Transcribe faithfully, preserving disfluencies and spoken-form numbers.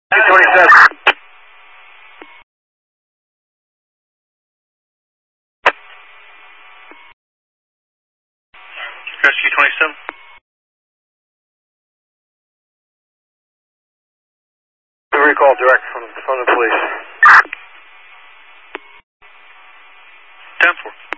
twenty-seven. Rescue twenty-seven. The recall direct from, from the police. ten four.